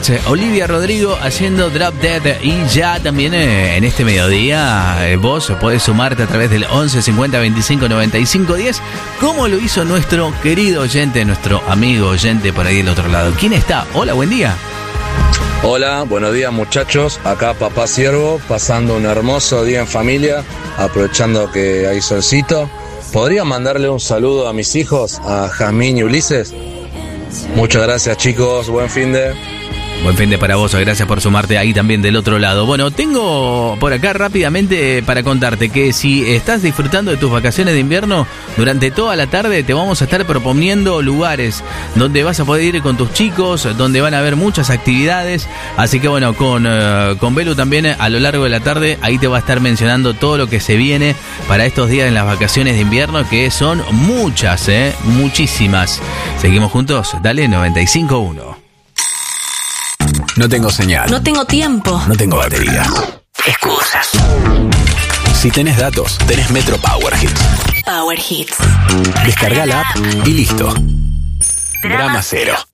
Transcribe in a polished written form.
Hearts, Olivia Rodrigo haciendo Drop Dead. Y ya también en este mediodía vos podés sumarte a través del 11 50 25 95 10, como lo hizo nuestro querido oyente, nuestro amigo oyente por ahí del otro lado. ¿Quién está? Hola, buen día. Hola, buenos días muchachos, acá Papá Ciervo, pasando un hermoso día en familia, aprovechando que hay solcito. ¿Podría mandarle un saludo a mis hijos, a Jazmín y Ulises? Muchas gracias chicos, buen finde. Buen fin de para vos, gracias por sumarte ahí también del otro lado. Bueno, tengo por acá rápidamente para contarte que si estás disfrutando de tus vacaciones de invierno, durante toda la tarde te vamos a estar proponiendo lugares donde vas a poder ir con tus chicos, donde van a haber muchas actividades. Así que bueno, con Belu también a lo largo de la tarde, ahí te va a estar mencionando todo lo que se viene para estos días en las vacaciones de invierno, que son muchas, muchísimas. Seguimos juntos, dale 95.1. No tengo señal. No tengo tiempo. No tengo batería. Excusas. Si tenés datos, tenés Metro Power Hits. Power Hits. Descarga la app y listo. Drama cero.